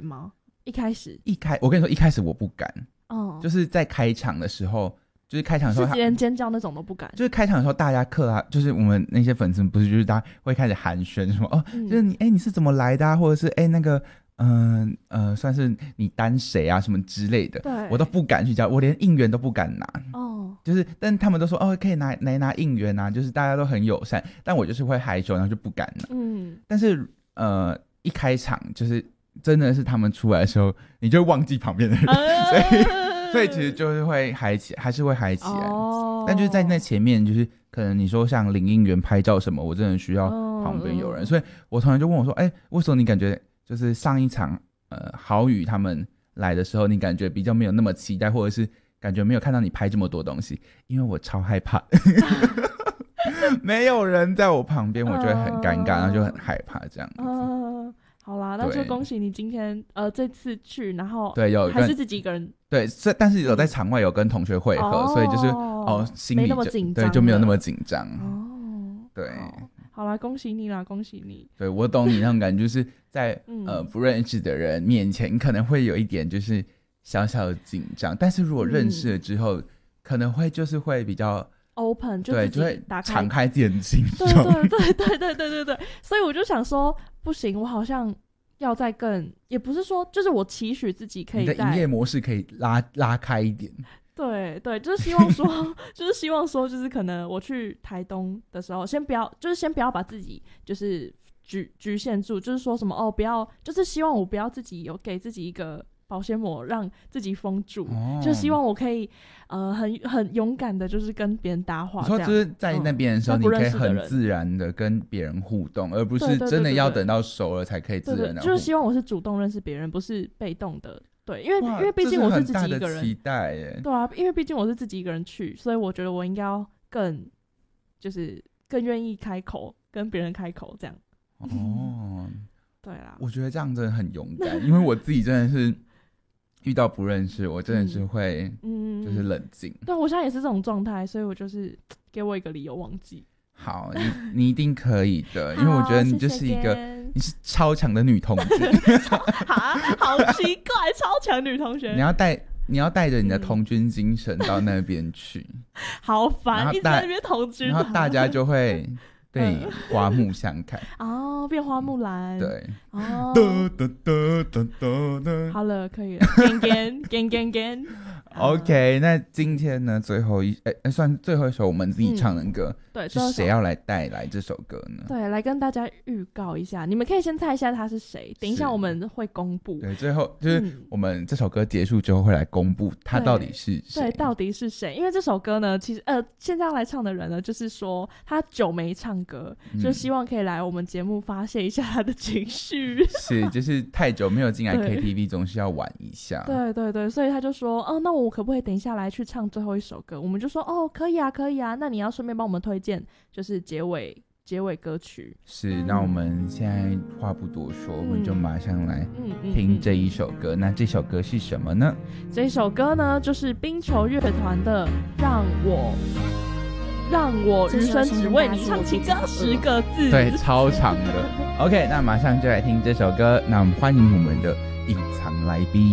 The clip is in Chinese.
吗？一开始我跟你说，一开始我不敢，就是在开场的时候。就是开场的时候， 是连尖叫那种都不敢。 就是开场的时候，大家就是我们那些粉丝不是，就是大家会开始寒暄什么就是你是怎么来的或者是那个算是你单谁啊什么之类的，我都不敢去叫，我连应援都不敢拿就是但他们都说可以拿应援啊，就是大家都很友善，但我就是会害羞，然后就不敢拿。但是一开场就是真的是他们出来的时候，你就忘记旁边的人，所以其实就是会还是会嗨起来但就是在那前面，就是可能你说像领应援拍照什么，我真的需要旁边有人所以我同学就问我说为什么你感觉就是上一场豪宇他们来的时候，你感觉比较没有那么期待，或者是感觉没有看到你拍这么多东西？因为我超害怕没有人在我旁边，我就会很尴尬然后就很害怕这样子好啦，那就恭喜你今天这次去，然后对还是自己一个人对，但是有在场外有跟同学会合，所以就是心里没那么紧张， 对，就没有那么紧张对， 好啦，恭喜你啦，恭喜你。 对，我懂你那种感觉，就是在不认识的人面前可能会有一点就是小小的紧张，但是如果认识了之后可能会就是会比较 open， 就会敞开自己的心胸。 对，所以我就想说不行，我好像要再更，也不是说就是我期许自己可以在你的营业模式可以拉开一点。 对，就是希望说就是可能我去台东的时候先不要把自己就是局限住，就是说什么不要，就是希望我不要自己有给自己一个保鲜膜让自己封住就希望我可以很勇敢的就是跟别人搭话。 你说就是在那边的时候你可以很自然的跟别人互动，而不是真的要等到熟了才可以自然的互动。 就是希望我是主动认识别人，不是被动的。对，因为毕竟我是自己一个人， 这是很大的期待耶。 对啊，因为毕竟我是自己一个人去，所以我觉得我应该要更愿意开口跟别人开口这样。对啦， 我觉得这样真的很勇敢，因为我自己真的是遇到不认识我真的是会就是冷静。 对，我现在也是这种状态，所以我就是给我一个理由忘记。 好，你一定可以的因为我觉得你就是一个你是超强的女同学好奇怪超强女同学。 你要带着你的童军精神到那边去好烦，一直在那边童军， 然后大家就会对你刮目相看变花木兰。 对好了，可以了，gan OK， 那今天呢最后算最后一首我们自己唱的歌对， 是谁要来带来这首歌呢？ 对，来跟大家预告一下，你们可以先猜一下他是谁，等一下我们会公布。 对，最后就是我们这首歌结束之后会来公布他到底是谁。 对，到底是谁？因为这首歌呢其实现在要来唱的人呢就是说他久没唱歌就希望可以来我们节目发泄一下他的情绪是，就是太久没有进来 KTV 总是要玩一下。 对，所以他就说那我可不可以等一下来去唱最后一首歌？我们就说可以啊，那你要顺便帮我们推荐就是结尾歌曲。是， 那我们现在话不多说，我们就马上来听这一首歌。那这首歌是什么呢？ 这首歌呢就是冰球乐团的让我余生只为你唱情歌10个字。 对，超长的OK， 那马上就来听这首歌。那我们欢迎我们的隐藏来宾。